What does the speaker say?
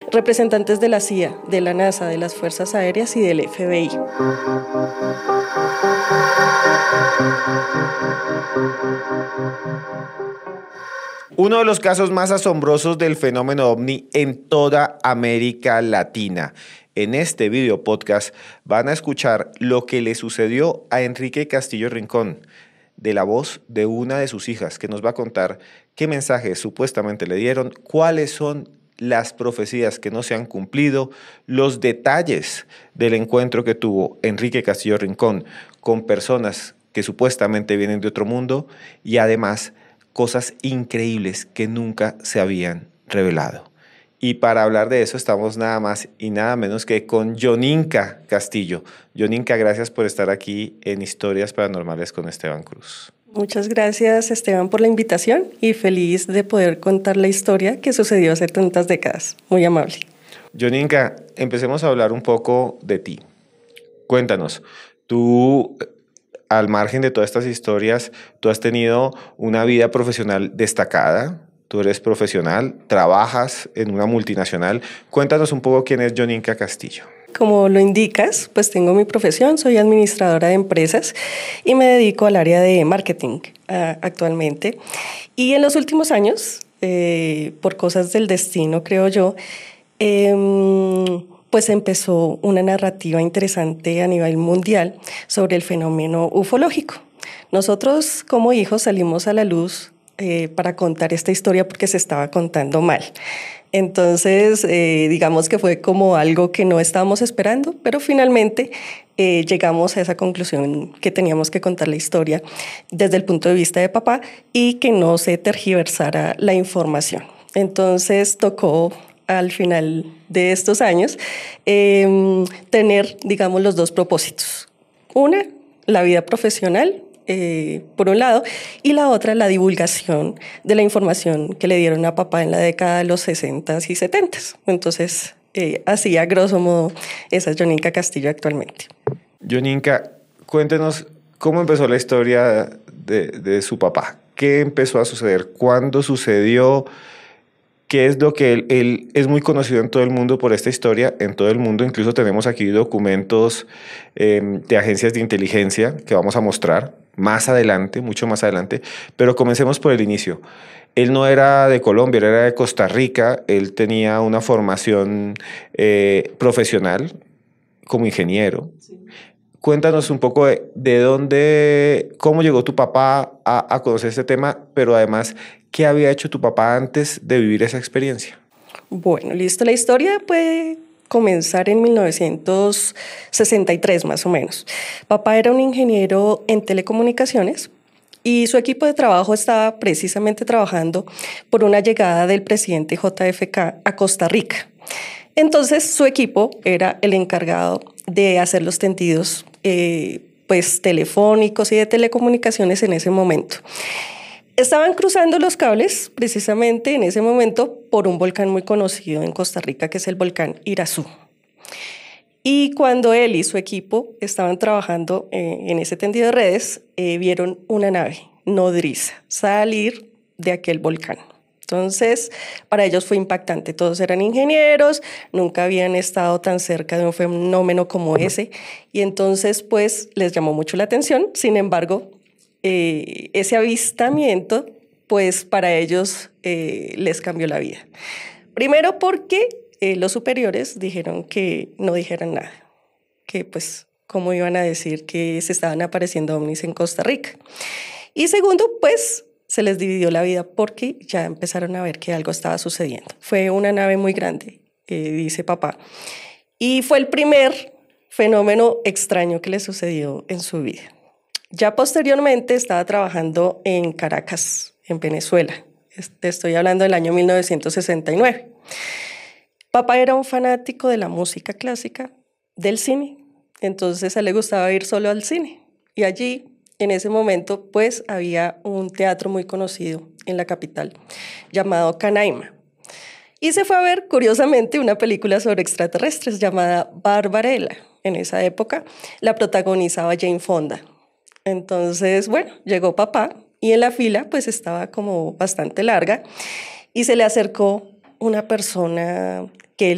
representantes de la CIA, de la NASA, de las Fuerzas Aéreas y del FBI. Uno de los casos más asombrosos del fenómeno ovni en toda América Latina. En este video podcast van a escuchar lo que le sucedió a Enrique Castillo Rincón, de la voz de una de sus hijas, que nos va a contar qué mensajes supuestamente le dieron, cuáles son las profecías que no se han cumplido, los detalles del encuentro que tuvo Enrique Castillo Rincón con personas que supuestamente vienen de otro mundo y además cosas increíbles que nunca se habían revelado. Y para hablar de eso estamos nada más y nada menos que con Yoninka Castillo. Yoninka, gracias por estar aquí en Historias Paranormales con Esteban Cruz. Muchas gracias, Esteban, por la invitación y feliz de poder contar la historia que sucedió hace tantas décadas. Muy amable. Yoninka, empecemos a hablar un poco de ti. Cuéntanos, tú, al margen de todas estas historias, tú has tenido una vida profesional destacada. Tú eres profesional, trabajas en una multinacional. Cuéntanos un poco quién es Yoninka Castillo. Como lo indicas, pues tengo mi profesión, soy administradora de empresas y me dedico al área de marketing actualmente. Y en los últimos años, por cosas del destino, creo yo, pues empezó una narrativa interesante a nivel mundial sobre el fenómeno ufológico. Nosotros como hijos salimos a la luz para contar esta historia porque se estaba contando mal. Entonces, digamos que fue como algo que no estábamos esperando, pero finalmente llegamos a esa conclusión que teníamos que contar la historia desde el punto de vista de papá y que no se tergiversara la información. Entonces, tocó al final de estos años tener, digamos, los dos propósitos. Una, la vida profesional, por un lado, y la otra, la divulgación de la información que le dieron a papá en la década de los 60s y 70s. Entonces, así a grosso modo, esa es Yoninka Castillo actualmente. Yoninka, cuéntenos cómo empezó la historia de su papá. ¿Qué empezó a suceder? ¿Cuándo sucedió? ¿Qué es lo que él es muy conocido en todo el mundo por esta historia? En todo el mundo, incluso tenemos aquí documentos de agencias de inteligencia que vamos a mostrar más adelante, mucho más adelante, pero comencemos por el inicio. Él no era de Colombia, él era de Costa Rica, él tenía una formación profesional como ingeniero. Sí. Cuéntanos un poco de dónde, cómo llegó tu papá a conocer este tema, pero además, ¿qué había hecho tu papá antes de vivir esa experiencia? Bueno, listo. La historia puede comenzar en 1963 más o menos. Papá era un ingeniero en telecomunicaciones y su equipo de trabajo estaba precisamente trabajando por una llegada del presidente JFK a Costa Rica. Entonces su equipo era el encargado de hacer los tendidos pues, telefónicos y de telecomunicaciones en ese momento. Estaban cruzando los cables precisamente en ese momento por un volcán muy conocido en Costa Rica, que es el volcán Irazú. Y cuando él y su equipo estaban trabajando en ese tendido de redes, vieron una nave nodriza salir de aquel volcán. Entonces, para ellos fue impactante. Todos eran ingenieros, nunca habían estado tan cerca de un fenómeno como ese. Y entonces, pues, les llamó mucho la atención. Sin embargo, ese avistamiento, pues para ellos les cambió la vida. Primero porque los superiores dijeron que no dijeran nada, que pues cómo iban a decir que se estaban apareciendo ovnis en Costa Rica. Y segundo, pues se les dividió la vida porque ya empezaron a ver que algo estaba sucediendo. Fue una nave muy grande, dice papá, y fue el primer fenómeno extraño que le sucedió en su vida. Ya posteriormente estaba trabajando en Caracas, en Venezuela. Estoy hablando del año 1969. Papá era un fanático de la música clásica, del cine. Entonces a él le gustaba ir solo al cine. Y allí, en ese momento, pues había un teatro muy conocido en la capital llamado Canaima. Y se fue a ver, curiosamente, una película sobre extraterrestres llamada Barbarella. En esa época la protagonizaba Jane Fonda. Entonces, bueno, llegó papá y en la fila pues estaba como bastante larga y se le acercó una persona que